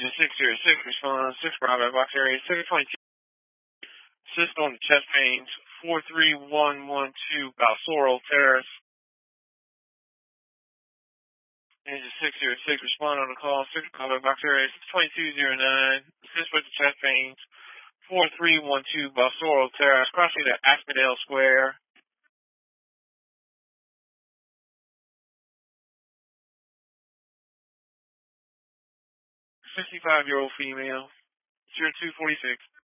Agent 606 responds. 6 Bravo, box area 722. Assist on the chest pains. 43112 Balsoro Terrace. Agent 606 respond on the call. 6 Bravo, box area 2209. Assist with the chest pains. 4312 Balsoro Terrace, crossing to Aspendale Square. 65-year-old female, 0246.